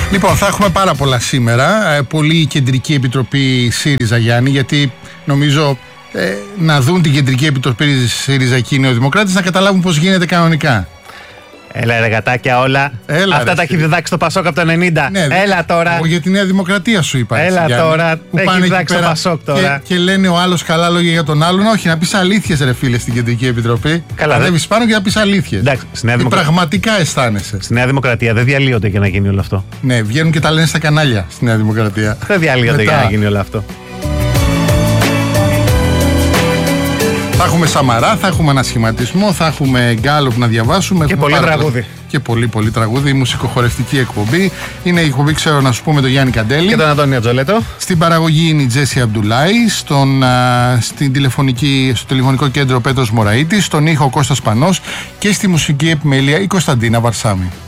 Λοιπόν, θα έχουμε πάρα πολλά σήμερα. Πολύ κεντρική επιτροπή ΣΥΡΙΖΑ, Γιάννη, γιατί νομίζω να δουν την κεντρική επιτροπή ΣΥΡΙΖΑ και οι Νεοδημοκράτες να καταλάβουν πώς γίνεται κανονικά. Έλα ρε γατάκια όλα. Αυτά τα έχει διδάξει το Πασόκ από το 90. Ναι, έλα τώρα. Για τη Νέα Δημοκρατία σου είπα. Έλα έτσι, τώρα. Έχει διδάξει το Πασόκ τώρα. Και λένε ο άλλος καλά λόγια για τον άλλον. Όχι, να πεις αλήθειες ρε φίλε στην κεντρική επιτροπή. Καλά. Ανέβεις πάνω και να πεις αλήθειες. Εντάξει, πραγματικά αισθάνεσαι. Στη Νέα Δημοκρατία δεν διαλύονται για να γίνει όλο αυτό. Ναι, βγαίνουν και τα λένε στα κανάλια στη Νέα Δημοκρατία. Δεν διαλύονται για να γίνει όλο αυτό. Θα έχουμε Σαμαρά, θα έχουμε ανασχηματισμό, θα έχουμε γκάλωπ να διαβάσουμε. Και πολύ τραγούδι. Και πολύ τραγούδι, μουσικοχορευτική εκπομπή. Είναι η εκπομπή, ξέρω να σου πούμε, τον Γιάννη Καντέλη. Και τον Αντώνιο Τζολέτο. Στην παραγωγή είναι η Τζέσι Αμπτουλάη. Στο τηλεφωνικό κέντρο Πέτρος Μωραΐτης. Στον ήχο Κώστας Πανός. Και στη μουσική επιμέλεια η Κωνσταντίνα Βαρσάμι.